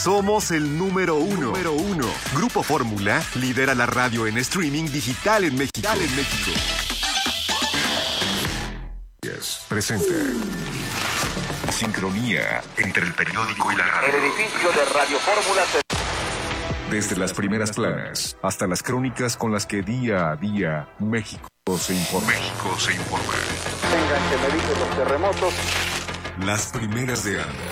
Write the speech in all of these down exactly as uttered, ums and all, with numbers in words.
Somos el número uno. Número uno. Grupo Fórmula lidera la radio en streaming digital en México. Digital en México. Yes. Presenta. Sincronía entre el periódico y la radio. El edificio de Radio Fórmula se... Desde las primeras planas hasta las crónicas con las que día a día México se informa. México se informa. Tengan que medir los terremotos. Las primeras de Anda.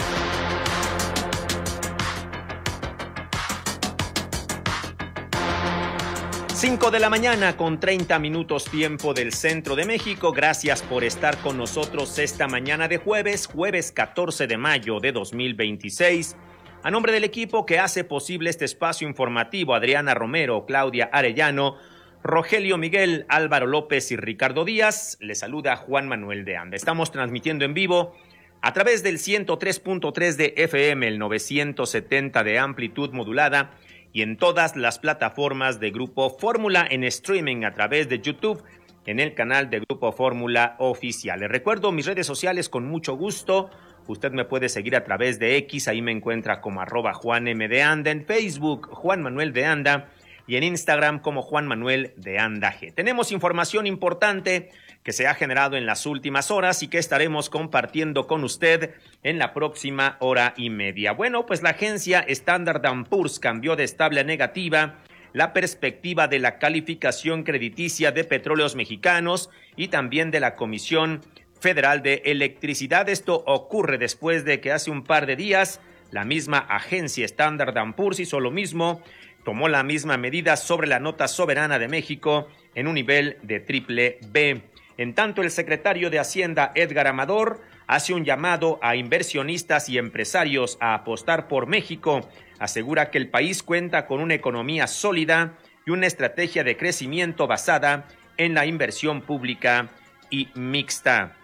cinco de la mañana con treinta minutos tiempo del centro de México. Gracias por estar con nosotros esta mañana de jueves, jueves catorce de mayo de dos mil veintiséis. A nombre del equipo que hace posible este espacio informativo, Adriana Romero, Claudia Arellano, Rogelio Miguel, Álvaro López y Ricardo Díaz, les saluda Juan Manuel de Anda. Estamos transmitiendo en vivo a través del ciento tres punto tres de F M, el novecientos setenta de amplitud modulada y en todas las plataformas de Grupo Fórmula en streaming a través de YouTube en el canal de Grupo Fórmula Oficial. Les recuerdo mis redes sociales con mucho gusto. Usted me puede seguir a través de X, ahí me encuentra como arroba Juan M. de Anda, en Facebook Juan Manuel de Anda y en Instagram como Juan Manuel de Anda G. Tenemos información importante que se ha generado en las últimas horas y que estaremos compartiendo con usted en la próxima hora y media. Bueno, pues la agencia Standard and Poor's cambió de estable a negativa la perspectiva de la calificación crediticia de Petróleos Mexicanos y también de la Comisión Federal de Electricidad. Esto ocurre después de que hace un par de días la misma agencia Standard and Poor's hizo lo mismo, tomó la misma medida sobre la nota soberana de México en un nivel de triple B. En tanto, el secretario de Hacienda, Edgar Amador, hace un llamado a inversionistas y empresarios a apostar por México. Asegura que el país cuenta con una economía sólida y una estrategia de crecimiento basada en la inversión pública y mixta.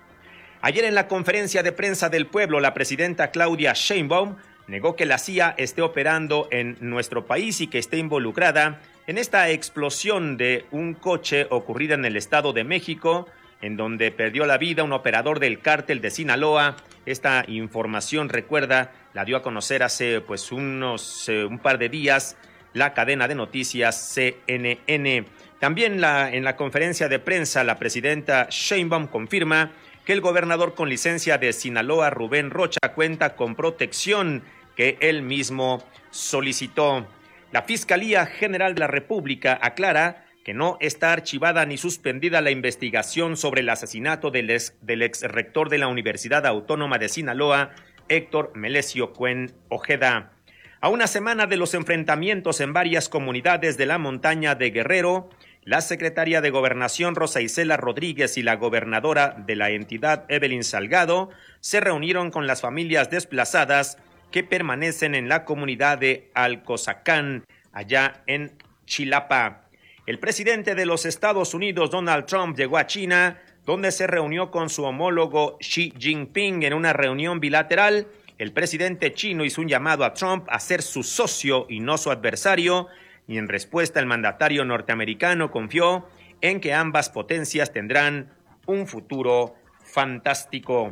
Ayer en la conferencia de prensa del pueblo, la presidenta Claudia Sheinbaum negó que la C I A esté operando en nuestro país y que esté involucrada en esta explosión de un coche ocurrida en el Estado de México, en donde perdió la vida un operador del cártel de Sinaloa. Esta información, recuerda, la dio a conocer hace pues unos eh, un par de días la cadena de noticias C N N. También la, en la conferencia de prensa, la presidenta Sheinbaum confirma que el gobernador con licencia de Sinaloa, Rubén Rocha, cuenta con protección que él mismo solicitó. La Fiscalía General de la República aclara que no está archivada ni suspendida la investigación sobre el asesinato del ex, del ex rector de la Universidad Autónoma de Sinaloa, Héctor Melesio Cuen Ojeda. A una semana de los enfrentamientos en varias comunidades de la montaña de Guerrero, la secretaria de Gobernación Rosa Isela Rodríguez y la gobernadora de la entidad Evelyn Salgado se reunieron con las familias desplazadas que permanecen en la comunidad de Alcozacán, allá en Chilapa. El presidente de los Estados Unidos, Donald Trump, llegó a China, donde se reunió con su homólogo Xi Jinping en una reunión bilateral. El presidente chino hizo un llamado a Trump a ser su socio y no su adversario, y en respuesta el mandatario norteamericano confió en que ambas potencias tendrán un futuro fantástico.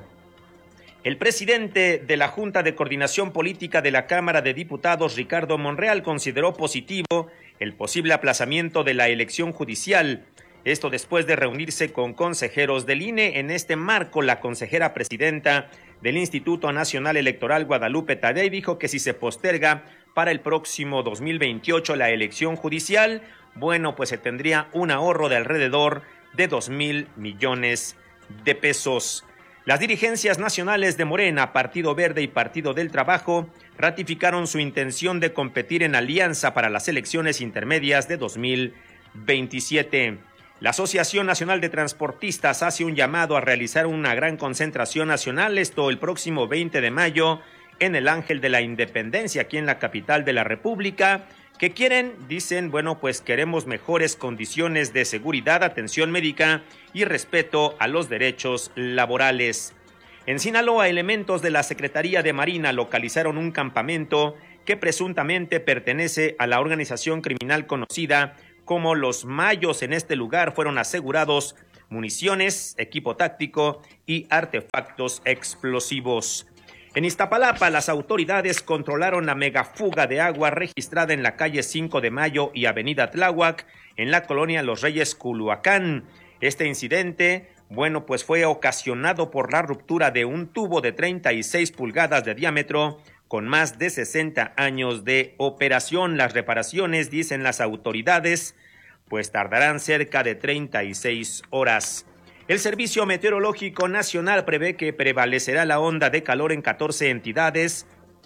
El presidente de la Junta de Coordinación Política de la Cámara de Diputados, Ricardo Monreal, consideró positivo el posible aplazamiento de la elección judicial. Esto después de reunirse con consejeros del I N E. En este marco, la consejera presidenta del Instituto Nacional Electoral, Guadalupe Tadei, dijo que si se posterga para el próximo dos mil veintiocho la elección judicial, bueno, pues se tendría un ahorro de alrededor de dos mil millones de pesos. Las dirigencias nacionales de Morena, Partido Verde y Partido del Trabajo ratificaron su intención de competir en alianza para las elecciones intermedias de dos mil veintisiete. La Asociación Nacional de Transportistas hace un llamado a realizar una gran concentración nacional, esto el próximo veinte de mayo, en el Ángel de la Independencia, aquí en la capital de la República. ¿Qué quieren? Dicen, bueno, pues queremos mejores condiciones de seguridad, atención médica y respeto a los derechos laborales. En Sinaloa, elementos de la Secretaría de Marina localizaron un campamento que presuntamente pertenece a la organización criminal conocida como Los Mayos. En este lugar fueron asegurados municiones, equipo táctico y artefactos explosivos. En Iztapalapa, las autoridades controlaron la megafuga de agua registrada en la calle cinco de Mayo y avenida Tláhuac, en la colonia Los Reyes, Culhuacán. Este incidente, bueno, pues fue ocasionado por la ruptura de un tubo de treinta y seis pulgadas de diámetro con más de sesenta años de operación. Las reparaciones, dicen las autoridades, pues tardarán cerca de treinta y seis horas. El Servicio Meteorológico Nacional prevé que prevalecerá la onda de calor en catorce entidades,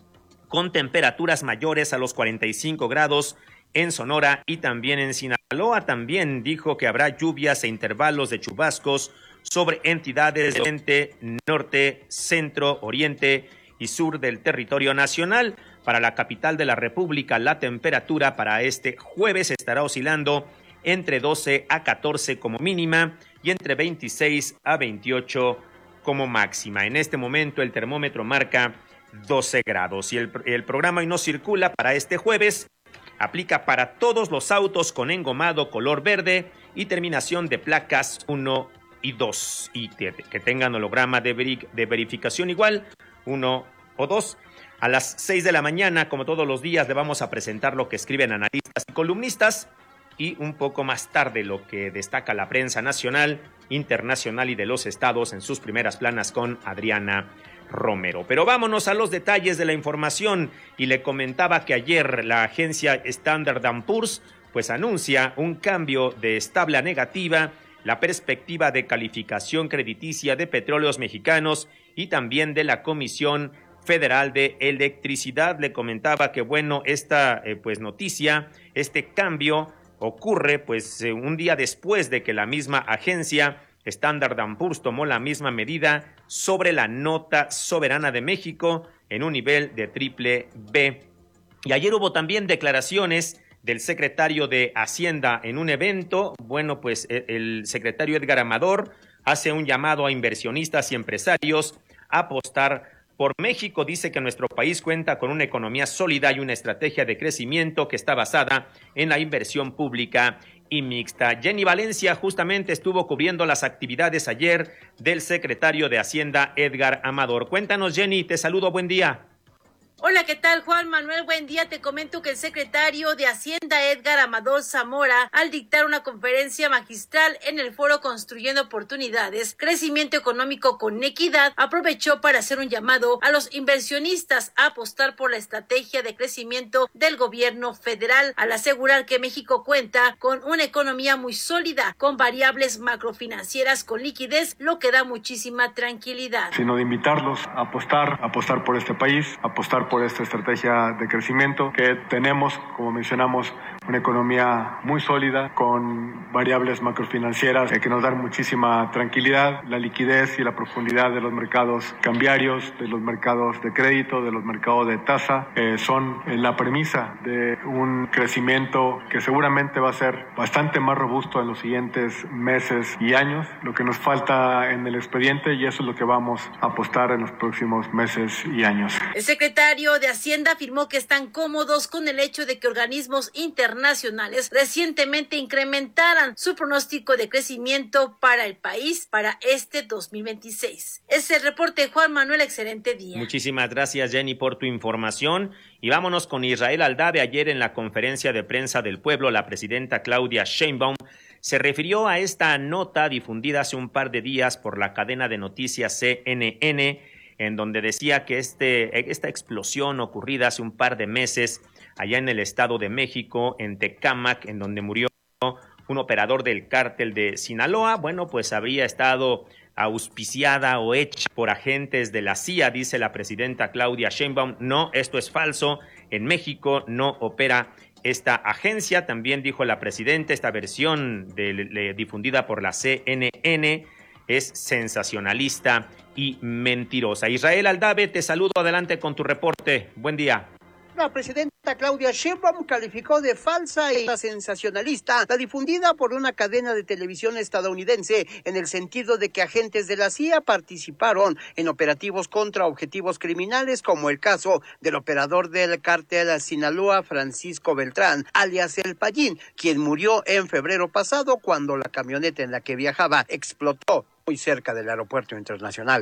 con temperaturas mayores a los cuarenta y cinco grados en Sonora y también en Sinaloa. También dijo que habrá lluvias e intervalos de chubascos sobre entidades del oriente, norte, centro, oriente y sur del territorio nacional. Para la capital de la República, la temperatura para este jueves estará oscilando entre doce a catorce como mínima y entre veintiséis a veintiocho como máxima. En este momento el termómetro marca doce grados y el, el programa Hoy No Circula para este jueves aplica para todos los autos con engomado color verde y terminación de placas uno y dos y que, que tengan holograma de, veri, de verificación igual uno o dos. A las seis de la mañana, como todos los días, le vamos a presentar lo que escriben analistas y columnistas, y un poco más tarde lo que destaca la prensa nacional, internacional y de los estados en sus primeras planas con Adriana Romero. Pero vámonos a los detalles de la información, y le comentaba que ayer la agencia Standard and Poor's pues anuncia un cambio de estable a negativa la perspectiva de calificación crediticia de Petróleos Mexicanos y también de la Comisión Federal de Electricidad. Le comentaba que bueno, esta eh, pues noticia, este cambio ocurre pues eh, un día después de que la misma agencia Standard and Poor's tomó la misma medida sobre la nota soberana de México en un nivel de triple B. Y ayer hubo también declaraciones del secretario de Hacienda en un evento. Bueno, pues el secretario Edgar Amador hace un llamado a inversionistas y empresarios a apostar por México. Dice que nuestro país cuenta con una economía sólida y una estrategia de crecimiento que está basada en la inversión pública y mixta. Jenny Valencia justamente estuvo cubriendo las actividades ayer del secretario de Hacienda Edgar Amador. Cuéntanos, Jenny, te saludo, buen día. Hola, ¿qué tal, Juan Manuel? Buen día. Te comento que el secretario de Hacienda, Edgar Amador Zamora, al dictar una conferencia magistral en el foro Construyendo Oportunidades, Crecimiento Económico con Equidad, aprovechó para hacer un llamado a los inversionistas a apostar por la estrategia de crecimiento del gobierno federal, al asegurar que México cuenta con una economía muy sólida, con variables macrofinancieras con liquidez, lo que da muchísima tranquilidad. Sino de invitarlos a apostar, a apostar por este país, a apostar por esta estrategia de crecimiento que tenemos, como mencionamos, una economía muy sólida con variables macrofinancieras que nos dan muchísima tranquilidad. La liquidez y la profundidad de los mercados cambiarios, de los mercados de crédito, de los mercados de tasa, eh, son la premisa de un crecimiento que seguramente va a ser bastante más robusto en los siguientes meses y años. Lo que nos falta en el expediente, y eso es lo que vamos a apostar en los próximos meses y años. El secretario de Hacienda afirmó que están cómodos con el hecho de que organismos internacionales recientemente incrementaran su pronóstico de crecimiento para el país para este dos mil veintiséis. Es el reporte, Juan Manuel, excelente día. Muchísimas gracias, Jenny, por tu información. Y vámonos con Israel Aldave. Ayer en la conferencia de prensa del pueblo, la presidenta Claudia Sheinbaum se refirió a esta nota difundida hace un par de días por la cadena de noticias C N N, en donde decía que este, esta explosión ocurrida hace un par de meses allá en el Estado de México, en Tecámac, en donde murió un operador del cártel de Sinaloa, bueno, pues habría estado auspiciada o hecha por agentes de la C I A, dice la presidenta Claudia Sheinbaum. No, esto es falso. En México no opera esta agencia. También dijo la presidenta, esta versión de, de, difundida por la C N N es sensacionalista y mentirosa. Israel Aldave, te saludo, adelante con tu reporte. Buen día. La presidenta Claudia Sheinbaum calificó de falsa y sensacionalista la difundida por una cadena de televisión estadounidense en el sentido de que agentes de la C I A participaron en operativos contra objetivos criminales, como el caso del operador del cártel Sinaloa, Francisco Beltrán, alias El Payín, quien murió en febrero pasado cuando la camioneta en la que viajaba explotó muy cerca del aeropuerto internacional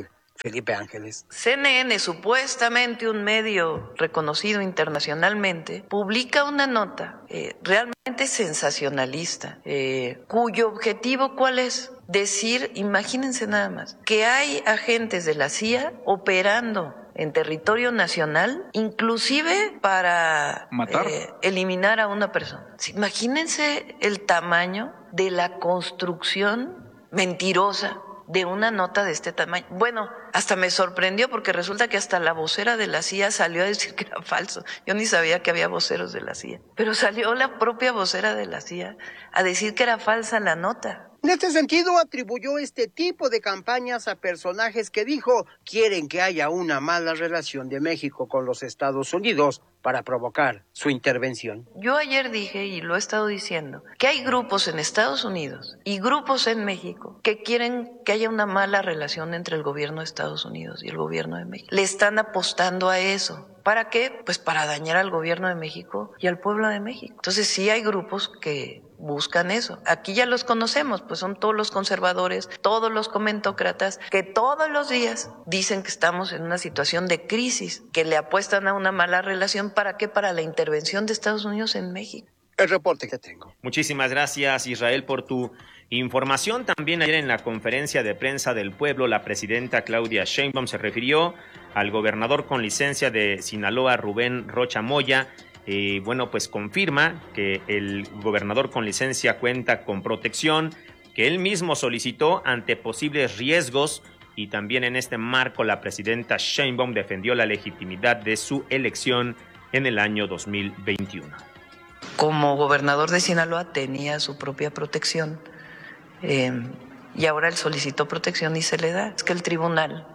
Felipe Ángeles. C N N, supuestamente un medio reconocido internacionalmente, publica una nota eh, realmente sensacionalista, eh, cuyo objetivo, ¿cuál es? Decir, imagínense nada más, que hay agentes de la C I A operando en territorio nacional, inclusive para matar, eh, eliminar a una persona. Imagínense el tamaño de la construcción mentirosa de una nota de este tamaño. Bueno, hasta me sorprendió porque resulta que hasta la vocera de la C I A salió a decir que era falso. Yo ni sabía que había voceros de la C I A. Pero salió la propia vocera de la C I A a decir que era falsa la nota. En este sentido, atribuyó este tipo de campañas a personajes que dijo quieren que haya una mala relación de México con los Estados Unidos para provocar su intervención. Yo ayer dije, y lo he estado diciendo, que hay grupos en Estados Unidos y grupos en México que quieren que haya una mala relación entre el gobierno de Estados Unidos y el gobierno de México. Le están apostando a eso. ¿Para qué? Pues para dañar al gobierno de México y al pueblo de México. Entonces sí hay grupos que buscan eso. Aquí ya los conocemos, pues son todos los conservadores, todos los comentócratas, que todos los días dicen que estamos en una situación de crisis, que le apuestan a una mala relación. ¿Para qué? Para la intervención de Estados Unidos en México. El reporte que tengo. Muchísimas gracias, Israel, por tu información. También ayer en la conferencia de prensa del pueblo, la presidenta Claudia Sheinbaum se refirió al gobernador con licencia de Sinaloa, Rubén Rocha Moya. Y bueno, pues confirma que el gobernador con licencia cuenta con protección que él mismo solicitó ante posibles riesgos, y también en este marco la presidenta Sheinbaum defendió la legitimidad de su elección en el año dos mil veintiuno. Como gobernador de Sinaloa tenía su propia protección eh, y ahora él solicitó protección y se le da. Es que el tribunal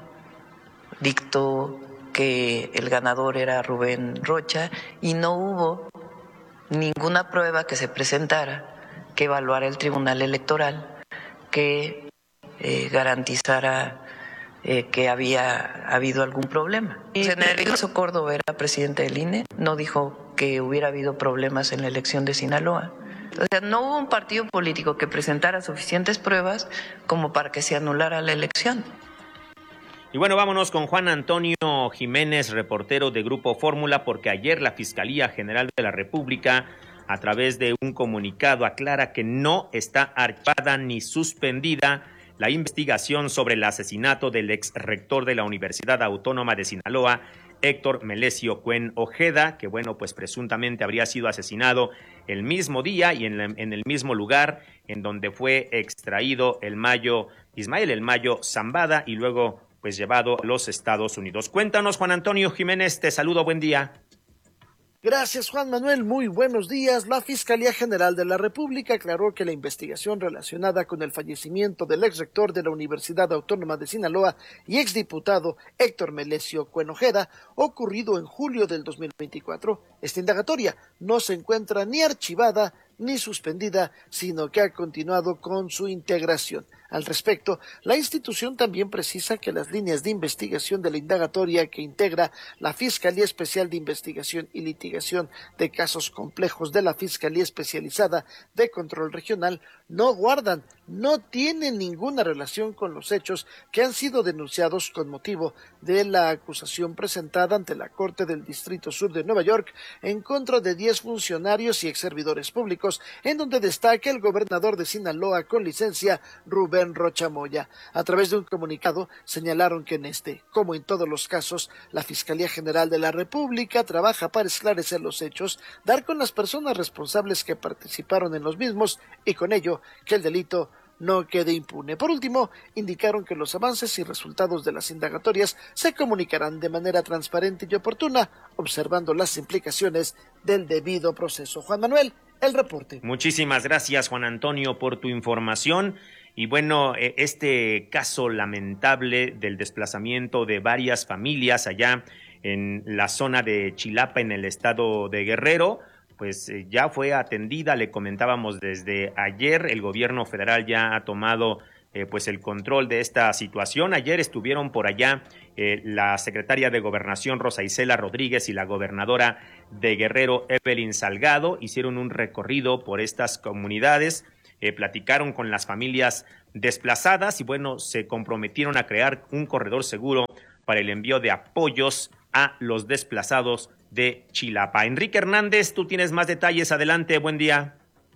dictó que el ganador era Rubén Rocha y no hubo ninguna prueba que se presentara que evaluara el Tribunal Electoral que eh, garantizara eh, que había habido algún problema. El general Ignacio Córdoba era presidente del I N E, no dijo que hubiera habido problemas en la elección de Sinaloa. O sea, no hubo un partido político que presentara suficientes pruebas como para que se anulara la elección. Y bueno, vámonos con Juan Antonio Jiménez, reportero de Grupo Fórmula, porque ayer la Fiscalía General de la República, a través de un comunicado, aclara que no está archivada ni suspendida la investigación sobre el asesinato del ex rector de la Universidad Autónoma de Sinaloa, Héctor Melesio Cuen Ojeda, que bueno, pues presuntamente habría sido asesinado el mismo día y en, la, en el mismo lugar en donde fue extraído el Mayo, Ismael El Mayo Zambada, y luego pues llevado a los Estados Unidos. Cuéntanos, Juan Antonio Jiménez, te saludo, buen día. Gracias, Juan Manuel. Muy buenos días. La Fiscalía General de la República aclaró que la investigación relacionada con el fallecimiento del ex rector de la Universidad Autónoma de Sinaloa y exdiputado Héctor Melesio Cuen Ojeda, ocurrido en julio del dos mil veinticuatro, esta indagatoria no se encuentra ni archivada ni suspendida, sino que ha continuado con su integración. Al respecto, la institución también precisa que las líneas de investigación de la indagatoria que integra la Fiscalía Especial de Investigación y Litigación de Casos Complejos de la Fiscalía Especializada de Control Regional no guardan, no tienen ninguna relación con los hechos que han sido denunciados con motivo de la acusación presentada ante la Corte del Distrito Sur de Nueva York en contra de diez funcionarios y exservidores públicos, en donde destaca el gobernador de Sinaloa con licencia, Rubén Rocha Moya. A través de un comunicado señalaron que en este, como en todos los casos, la Fiscalía General de la República trabaja para esclarecer los hechos, dar con las personas responsables que participaron en los mismos y con ello que el delito no quede impune. Por último, indicaron que los avances y resultados de las indagatorias se comunicarán de manera transparente y oportuna, observando las implicaciones del debido proceso. Juan Manuel, el reporte. Muchísimas gracias, Juan Antonio, por tu información. Y bueno, este caso lamentable del desplazamiento de varias familias allá en la zona de Chilapa, en el estado de Guerrero, pues ya fue atendida. Le comentábamos desde ayer, el gobierno federal ya ha tomado eh, pues el control de esta situación. Ayer estuvieron por allá eh, la secretaria de Gobernación, Rosa Isela Rodríguez, y la gobernadora de Guerrero, Evelyn Salgado, hicieron un recorrido por estas comunidades. Eh, platicaron con las familias desplazadas y bueno, se comprometieron a crear un corredor seguro para el envío de apoyos a los desplazados de Chilapa. Enrique Hernández, tú tienes más detalles. Adelante, buen día.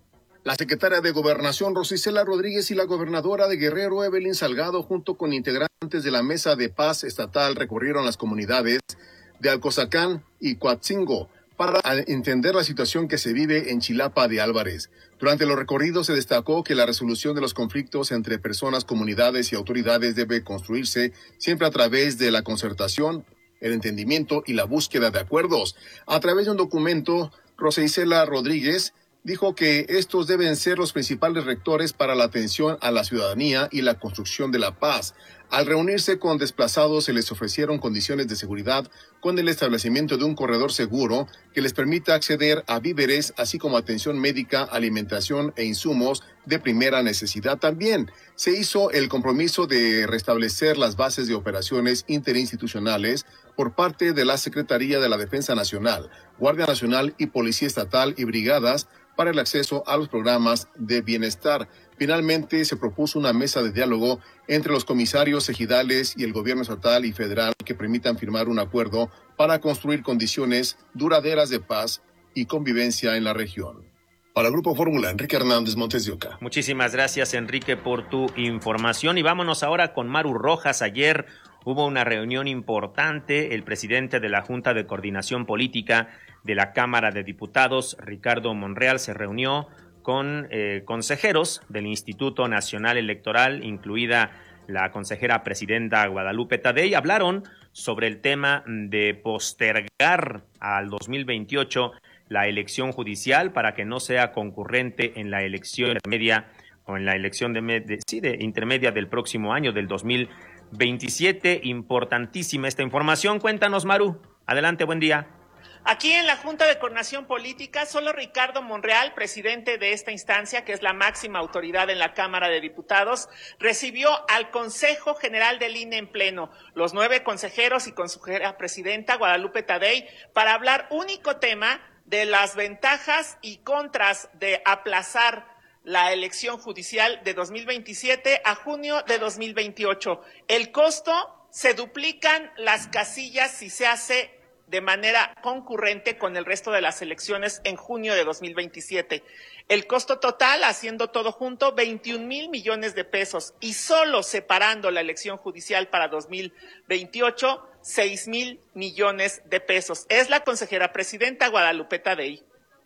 La secretaria de Gobernación, Rosa Isela Rodríguez, y la gobernadora de Guerrero, Evelyn Salgado, junto con integrantes de la Mesa de Paz Estatal, recorrieron las comunidades de Alcozacán y Coatzingo para entender la situación que se vive en Chilapa de Álvarez. Durante los recorridos se destacó que la resolución de los conflictos entre personas, comunidades y autoridades debe construirse siempre a través de la concertación, el entendimiento y la búsqueda de acuerdos. A través de un documento, Rosa Isela Rodríguez dijo que estos deben ser los principales rectores para la atención a la ciudadanía y la construcción de la paz. Al reunirse con desplazados, se les ofrecieron condiciones de seguridad con el establecimiento de un corredor seguro que les permita acceder a víveres, así como atención médica, alimentación e insumos de primera necesidad. También se hizo el compromiso de restablecer las bases de operaciones interinstitucionales por parte de la Secretaría de la Defensa Nacional, Guardia Nacional y Policía Estatal y brigadas para el acceso a los programas de bienestar. Finalmente, se propuso una mesa de diálogo entre los comisarios ejidales y el gobierno estatal y federal que permitan firmar un acuerdo para construir condiciones duraderas de paz y convivencia en la región. Para el Grupo Fórmula, Enrique Hernández, Montes de Oca. Muchísimas gracias, Enrique, por tu información. Y vámonos ahora con Maru Rojas. Ayer hubo una reunión importante. El presidente de la Junta de Coordinación Política de la Cámara de Diputados, Ricardo Monreal, se reunió con eh, consejeros del Instituto Nacional Electoral, incluida la consejera presidenta Guadalupe Tadei. Hablaron sobre el tema de postergar al dos mil veintiocho la elección judicial para que no sea concurrente en la elección intermedia o en la elección de, de, sí, de intermedia del próximo año, del dos mil veintisiete. Importantísima esta información. Cuéntanos, Maru. Adelante, buen día. Aquí en la Junta de Coordinación Política, solo Ricardo Monreal, presidente de esta instancia, que es la máxima autoridad en la Cámara de Diputados, recibió al Consejo General del I N E en pleno, los nueve consejeros y consejera presidenta Guadalupe Tadei, para hablar único tema de las ventajas y contras de aplazar la elección judicial de dos mil veintisiete a junio de dos mil veintiocho. El costo, se duplican las casillas si se hace de manera concurrente con el resto de las elecciones en junio de dos mil veintisiete. El costo total, haciendo todo junto, veintiún mil millones de pesos, y solo separando la elección judicial para dos mil veintiocho, seis mil millones de pesos. Es la consejera presidenta Guadalupe Tadei.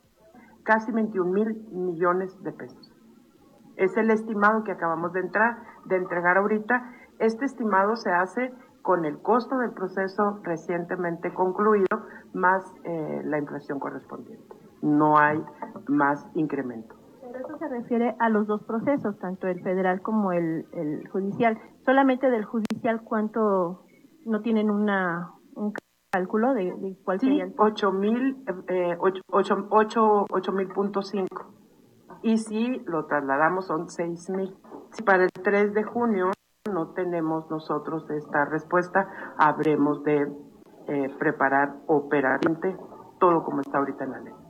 Casi veintiún mil millones de pesos. Es el estimado que acabamos de entrar, de entregar ahorita. Este estimado se hace con el costo del proceso recientemente concluido, más eh, la inflación correspondiente. No hay más incremento. Pero eso se refiere a los dos procesos, tanto el federal como el, el judicial. Solamente del judicial, ¿cuánto no tienen una un cálculo de, de cuál sería el? ocho mil, eh, ocho mil punto cinco. Y si lo trasladamos son seis mil. Para el tres de junio no tenemos nosotros esta respuesta, habremos de eh, preparar operariamente todo como está ahorita en la ley.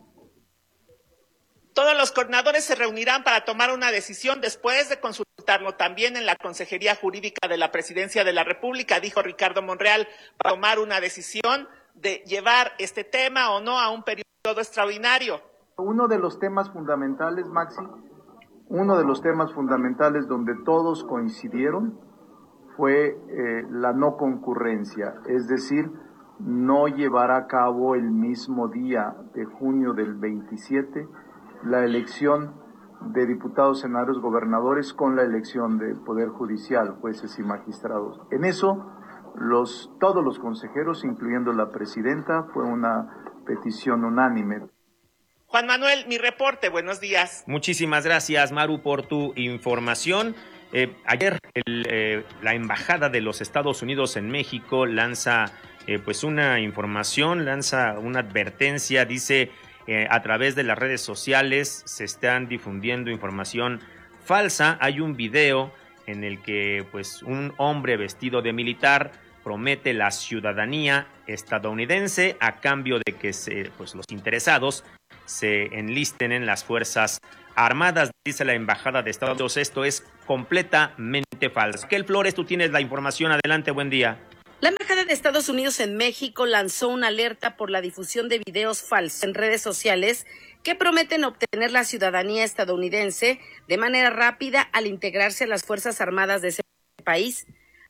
Todos los coordinadores se reunirán para tomar una decisión después de consultarlo también en la Consejería Jurídica de la Presidencia de la República, dijo Ricardo Monreal, para tomar una decisión de llevar este tema o no a un periodo extraordinario. Uno de los temas fundamentales, Maxi, uno de los temas fundamentales donde todos coincidieron fue eh, la no concurrencia, es decir, no llevar a cabo el mismo día de junio del veintisiete la elección de diputados, senadores, gobernadores con la elección del Poder Judicial, jueces y magistrados. En eso, los, todos los consejeros, incluyendo la presidenta, fue una petición unánime. Juan Manuel, mi reporte, buenos días. Muchísimas gracias, Maru, por tu información. Eh, ayer el, eh, la Embajada de los Estados Unidos en México lanza eh, pues una información, lanza una advertencia, dice eh, a través de las redes sociales se están difundiendo información falsa. Hay un video en el que pues un hombre vestido de militar promete la ciudadanía estadounidense a cambio de que se, pues, los interesados se enlisten en las Fuerzas Armadas, dice la Embajada de Estados Unidos. Esto es completamente falso. Raquel Flores, tú tienes la información. Adelante, buen día. La Embajada de Estados Unidos en México lanzó una alerta por la difusión de videos falsos en redes sociales que prometen obtener la ciudadanía estadounidense de manera rápida al integrarse a las Fuerzas Armadas de ese país.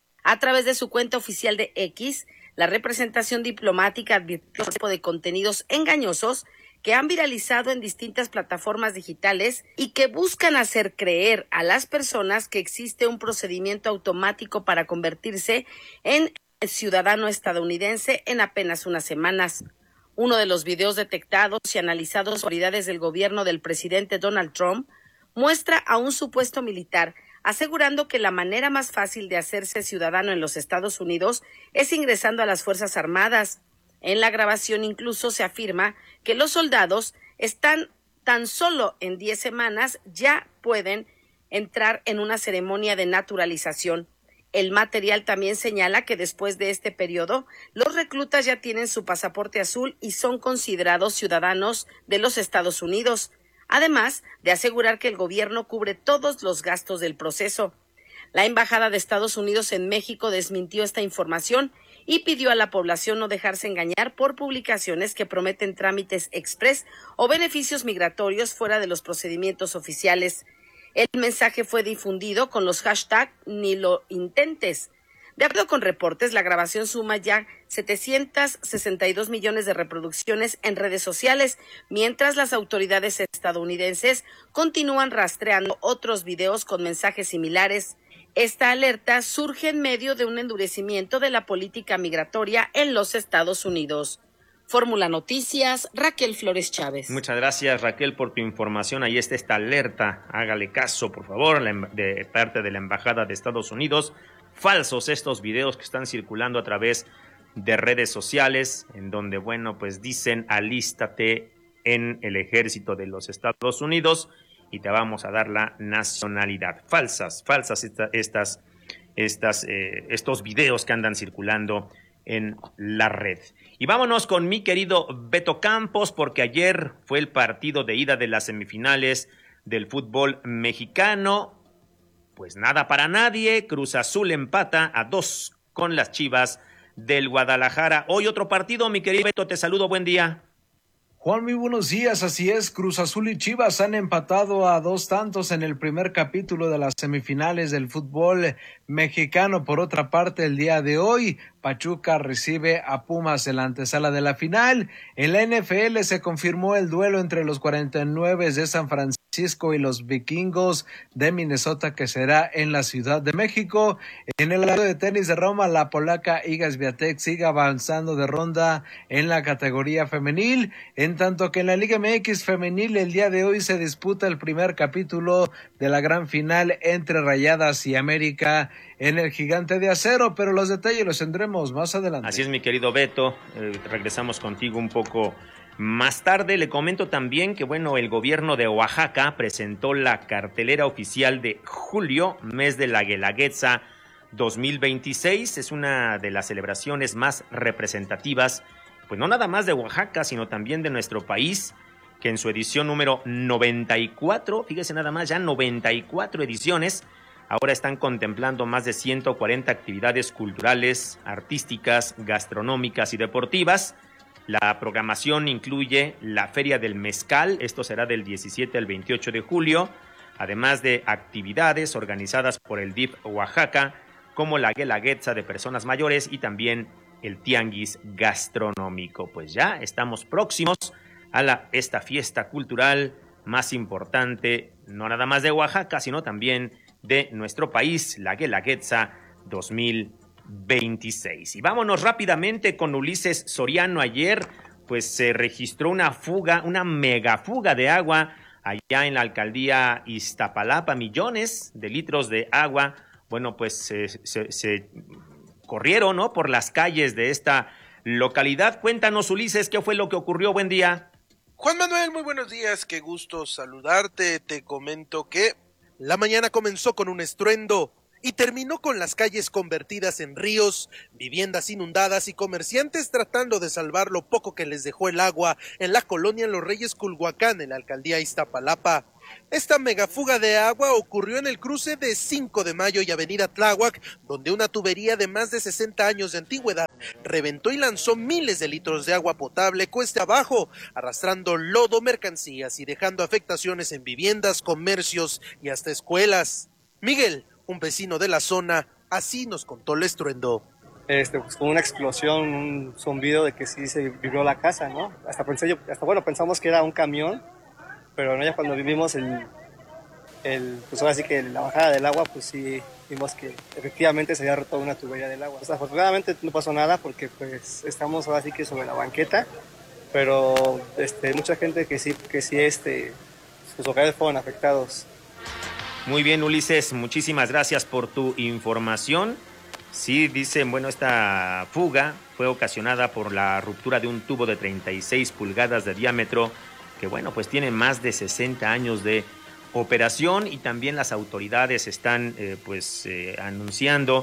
A través de su cuenta oficial de X, la representación diplomática advirtió de contenidos engañosos que han viralizado en distintas plataformas digitales y que buscan hacer creer a las personas que existe un procedimiento automático para convertirse en ciudadano estadounidense en apenas unas semanas. Uno de los videos detectados y analizados por autoridades del gobierno del presidente Donald Trump muestra a un supuesto militar asegurando que la manera más fácil de hacerse ciudadano en los Estados Unidos es ingresando a las Fuerzas Armadas. En la grabación incluso se afirma que los soldados están tan solo en diez semanas ya pueden entrar en una ceremonia de naturalización. El material también señala que después de este periodo, los reclutas ya tienen su pasaporte azul y son considerados ciudadanos de los Estados Unidos, además de asegurar que el gobierno cubre todos los gastos del proceso. La Embajada de Estados Unidos en México desmintió esta información y pidió a la población no dejarse engañar por publicaciones que prometen trámites express o beneficios migratorios fuera de los procedimientos oficiales. El mensaje fue difundido con los hashtags ni lo intentes. De acuerdo con reportes, la grabación suma ya setecientos sesenta y dos millones de reproducciones en redes sociales, mientras las autoridades estadounidenses continúan rastreando otros videos con mensajes similares. Esta alerta surge en medio de un endurecimiento de la política migratoria en los Estados Unidos. Fórmula Noticias, Raquel Flores Chávez. Muchas gracias, Raquel, por tu información. Ahí está esta alerta. Hágale caso, por favor, de parte de la Embajada de Estados Unidos. Falsos estos videos que están circulando a través de redes sociales, en donde, bueno, pues dicen alístate en el ejército de los Estados Unidos y te vamos a dar la nacionalidad. Falsas, falsas esta, estas, estas, eh, estos videos que andan circulando en la red. Y vámonos con mi querido Beto Campos, porque ayer fue el partido de ida de las semifinales del fútbol mexicano. Pues nada para nadie, Cruz Azul empata a dos con las Chivas del Guadalajara. Hoy otro partido, mi querido Beto, te saludo, buen día. Juan, muy buenos días, así es, Cruz Azul y Chivas han empatado a dos tantos en el primer capítulo de las semifinales del fútbol mexicano. Por otra parte, el día de hoy, Pachuca recibe a Pumas en la antesala de la final. En la N F L se confirmó el duelo entre los cuarenta y nueve de San Francisco y los Vikingos de Minnesota, que será en la Ciudad de México. En el lado de tenis de Roma, la polaca Iga Swiatek sigue avanzando de ronda en la categoría femenil, en tanto que en la Liga M X femenil el día de hoy se disputa el primer capítulo de la gran final entre Rayadas y América en el Gigante de Acero, pero los detalles los tendremos más adelante. Así es, mi querido Beto, eh, regresamos contigo un poco más tarde. Le comento también que, bueno, el gobierno de Oaxaca presentó la cartelera oficial de julio, mes de la Guelaguetza dos mil veintiséis. Es una de las celebraciones más representativas, pues no nada más de Oaxaca, sino también de nuestro país, que en su edición número noventa y cuatro, fíjese nada más, ya noventa y cuatro ediciones, ahora están contemplando más de ciento cuarenta actividades culturales, artísticas, gastronómicas y deportivas. La programación incluye la Feria del Mezcal, esto será del diecisiete al veintiocho de julio, además de actividades organizadas por el D I F Oaxaca, como la Guelaguetza de personas mayores y también el Tianguis Gastronómico. Pues ya estamos próximos a la, esta fiesta cultural más importante, no nada más de Oaxaca, sino también de nuestro país, la Guelaguetza dos mil veintiséis. Y vámonos rápidamente con Ulises Soriano. Ayer pues se registró una fuga, una mega fuga de agua allá en la alcaldía Iztapalapa. Millones de litros de agua, bueno, pues se, se, se corrieron, ¿no?, por las calles de esta localidad. Cuéntanos, Ulises, ¿qué fue lo que ocurrió? Buen día. Juan Manuel, muy buenos días, qué gusto saludarte. Te comento que la mañana comenzó con un estruendo y terminó con las calles convertidas en ríos, viviendas inundadas y comerciantes tratando de salvar lo poco que les dejó el agua en la colonia Los Reyes Culhuacán, en la alcaldía Iztapalapa. Esta megafuga de agua ocurrió en el cruce de cinco de mayo y avenida Tláhuac, donde una tubería de más de sesenta años de antigüedad reventó y lanzó miles de litros de agua potable cuesta abajo, arrastrando lodo, mercancías y dejando afectaciones en viviendas, comercios y hasta escuelas. Miguel, un vecino de la zona, así nos contó el estruendo. Este, pues, con una explosión, un zumbido de que sí se vibró la casa, ¿no? Hasta pensé yo, hasta bueno, pensamos que era un camión, pero no, ya cuando vivimos el, el, pues ahora sí que la bajada del agua, pues sí vimos que efectivamente se había roto una tubería del agua. Pues, afortunadamente no pasó nada porque pues estamos ahora sí que sobre la banqueta, pero este, mucha gente que sí, que sí este, sus hogares fueron afectados. Muy bien, Ulises, muchísimas gracias por tu información. Sí, dicen, bueno, esta fuga fue ocasionada por la ruptura de un tubo de treinta y seis pulgadas de diámetro que, bueno, pues tiene más de sesenta años de operación, y también las autoridades están eh, pues eh, anunciando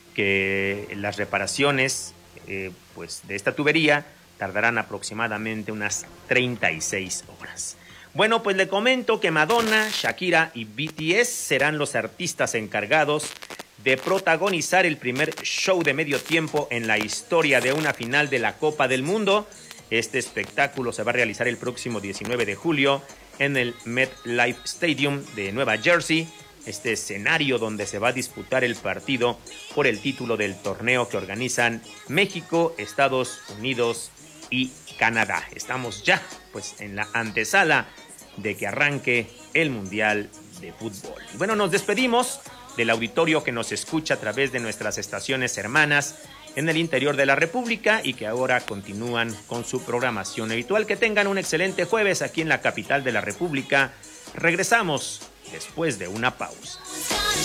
que las reparaciones eh, pues de esta tubería tardarán aproximadamente unas treinta y seis horas. Bueno, pues le comento que Madonna, Shakira y B T S serán los artistas encargados de protagonizar el primer show de medio tiempo en la historia de una final de la Copa del Mundo. Este espectáculo se va a realizar el próximo diecinueve de julio en el MetLife Stadium de Nueva Jersey, este escenario donde se va a disputar el partido por el título del torneo que organizan México, Estados Unidos y Canadá. Estamos ya pues en la antesala de que arranque el Mundial de Fútbol. Bueno, nos despedimos del auditorio que nos escucha a través de nuestras estaciones hermanas en el interior de la República y que ahora continúan con su programación habitual. Que tengan un excelente jueves aquí en la capital de la República. Regresamos después de una pausa.